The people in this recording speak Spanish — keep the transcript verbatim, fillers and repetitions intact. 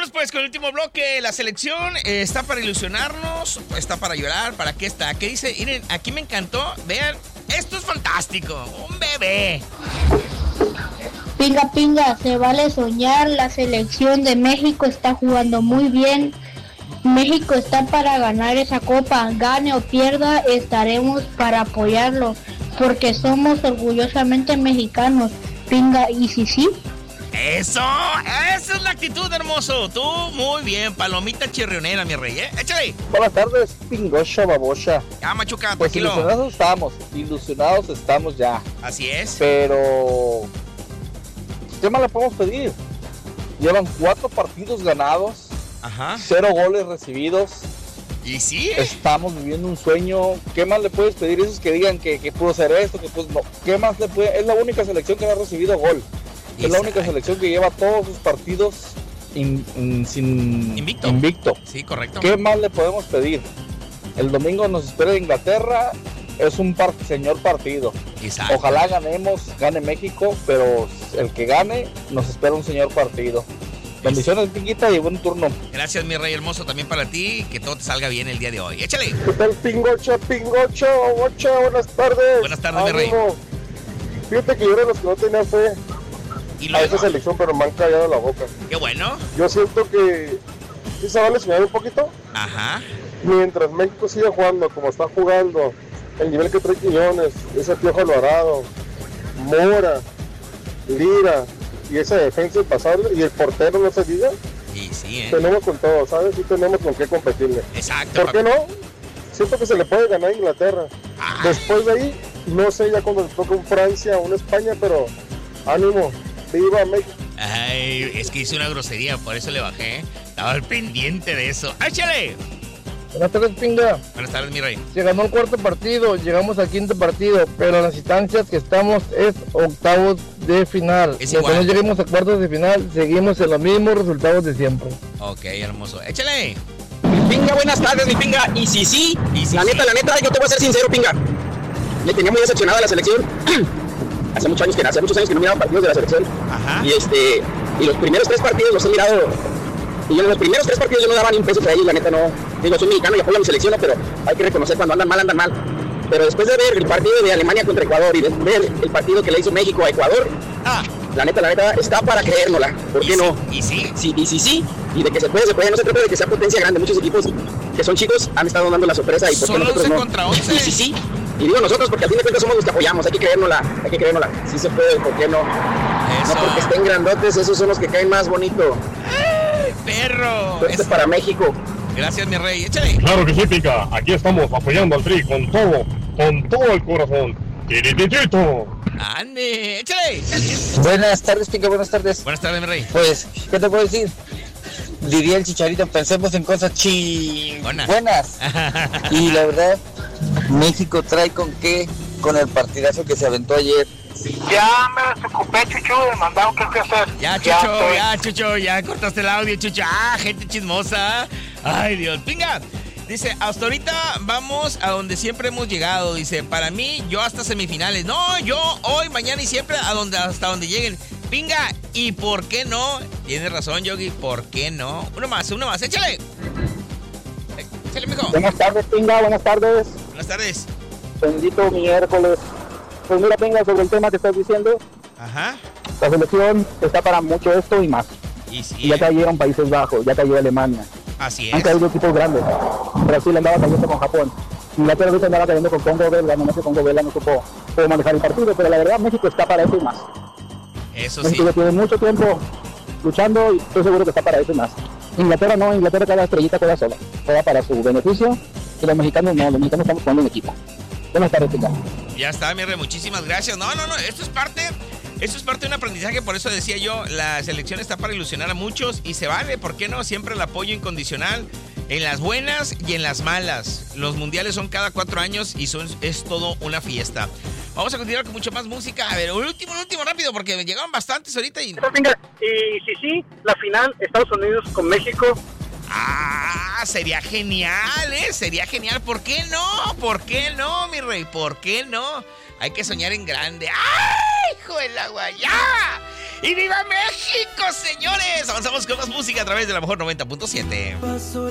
Vámonos pues con el último bloque. La selección eh, está para ilusionarnos, está para llorar, ¿para qué está? ¿Qué dice? Miren, aquí me encantó. Vean, esto es fantástico. Un bebé. Pinga, pinga, se vale soñar. La selección de México está jugando muy bien. México está para ganar esa copa. Gane o pierda, estaremos para apoyarlo. Porque somos orgullosamente mexicanos. Pinga, ¿y si sí? ¡Eso! ¡Esa es la actitud, hermoso! Tú, muy bien. Palomita chirrionera, mi rey, ¿eh? ¡Échale! Buenas tardes, pingocha babocha. Ya, machuca, Pues tranquilo. ilusionados estamos, ilusionados estamos ya. Así es. Pero... ¿qué más le podemos pedir? Llevan cuatro partidos ganados. Ajá. Cero goles recibidos. ¿Y sí? Estamos viviendo un sueño. ¿Qué más le puedes pedir? Esos que digan que, que pudo ser esto, que pues no. ¿Qué más le puede? Es la única selección que no ha recibido gol. Es la única selección que lleva todos sus partidos in, in, sin invicto. invicto. Sí, correcto. ¿Qué más le podemos pedir? El domingo nos espera Inglaterra. Es un par- señor partido. Exacto. Ojalá ganemos, gane México, pero el que gane nos espera un señor partido. Bendiciones, Pinguita, y buen turno. Gracias, mi rey hermoso, también para ti. Que todo te salga bien el día de hoy. ¡Échale! ¿Qué tal, Pingocha, Pingocha, Ocha? Buenas tardes. Buenas tardes, mi rey. Ánimo. Fíjate que yo era de los que no tenía fe ¿Y a esa selección, pero me han callado la boca. Qué bueno. Yo siento que sí se va a lesionar un poquito. Ajá. Mientras México siga jugando como está jugando, el nivel que trae Quiñones, ese Piojo Alvarado, Mora, Lira y esa defensa impasable, y el portero no se diga, Y sí, ¿eh? tenemos con todo, ¿sabes? Sí tenemos con qué competirle. Exacto. ¿Por qué no? Siento que se le puede ganar a Inglaterra. Después de ahí, no sé ya cuando se toca un Francia o una España, pero ánimo, viva México. Ay, es que hice una grosería, por eso le bajé. Estaba al pendiente de eso. ¡Échale! Buenas tardes, Pinga. Buenas tardes, mi rey. Se ganó el cuarto partido, llegamos al quinto partido, pero en las instancias que estamos es octavos de final. Es Mientras igual. no lleguemos a cuartos de final, seguimos en los mismos resultados de siempre. Ok, hermoso. ¡Échale! Pinga, buenas tardes, mi pinga. Y si sí, la neta, la neta, yo te voy a ser sincero, pinga. Me tenía muy decepcionada la selección. hace muchos años que hace muchos años que no miraba partidos de la selección. Ajá. Y este, y los primeros tres partidos los he mirado. Y yo en los primeros tres partidos yo no daba ni un peso para ellos, la neta no. Digo, soy mexicano y apoyo a mi selección, pero hay que reconocer cuando andan mal, andan mal. Pero después de ver el partido de Alemania contra Ecuador y de ver el partido que le hizo México a Ecuador, ah. la neta, la neta, está para creérnosla. ¿Por qué no? ¿Y sí? Sí, y sí, sí. Y de que se puede, se puede. No se trata de que sea potencia grande. Muchos equipos que son chicos han estado dando la sorpresa. Y por qué Son nosotros once no. contra once. Y sí, sí. Y digo nosotros porque al fin de cuentas somos los que apoyamos. Hay que creérnosla. Hay que creérnosla. Sí se puede, ¿por qué no? Eso. No porque estén grandotes, esos son los que caen más bonito. ¡Ay, perro! Esto es para México. Gracias, mi rey. Échale. Claro que sí, Pica. Aquí estamos apoyando al Tri con todo, con todo el corazón. ¡Tirititito! ¡Ande! ¡Échale! Buenas tardes, Pica, buenas tardes. Buenas tardes, mi rey. Pues, ¿qué te puedo decir? Diría el Chicharito, pensemos en cosas chi... Buenas. buenas. Y la verdad, México trae con qué, con el partidazo que se aventó ayer. Ya me desocupé, Chucho, de mandar un qué hacer. Ya, Chucho, estoy. ya, Chucho, ya cortaste el audio, Chucho. Ah, gente chismosa. Ay, Dios. Pinga. Dice, hasta ahorita vamos a donde siempre hemos llegado. Dice, para mí, yo hasta semifinales. No, yo hoy, mañana y siempre a donde, hasta donde lleguen. Pinga, ¿y por qué no? Tienes razón, Yogi, ¿por qué no? Uno más, uno más, échale. Échale, mijo. Buenas tardes, Pinga, buenas tardes. Buenas tardes. Bendito miércoles. Pues mira, Pinga, sobre el tema que estás diciendo, Ajá. la selección está para mucho esto y más. Y sí, Y ya ¿eh? cayeron Países Bajos, ya cayó Alemania. Así Han es. caído equipos grandes. Brasil andaba cayendo con Japón. Inglaterra ahorita andaba cayendo con Congo Belga, no sé, Congo Belga no supo, supo manejar el partido, pero la verdad México está para eso y más. Eso sí. México ya tiene mucho tiempo luchando y estoy seguro que está para eso y más. Inglaterra no, Inglaterra cada estrellita juega sola, juega para su beneficio y los mexicanos no, los mexicanos estamos jugando en equipo. Buenas tardes, Pinga. Ya está, mi rey, muchísimas gracias. No, no, no, esto es parte, esto es parte de un aprendizaje, por eso decía yo, la selección está para ilusionar a muchos y se vale, ¿por qué no? Siempre el apoyo incondicional en las buenas y en las malas. Los mundiales son cada cuatro años y son, es todo una fiesta. Vamos a continuar con mucho más música. A ver, el último, el último, rápido, porque me llegaron bastantes ahorita y... Venga, y si sí, la final, Estados Unidos con México. Ah, sería genial, ¿eh? Sería genial. ¿Por qué no? ¿Por qué no, mi rey? ¿Por qué no? Hay que soñar en grande. ¡Ay, hijo del agua! ¡Ya! ¡Y viva México, señores! Avanzamos con más música a través de la mejor noventa punto siete.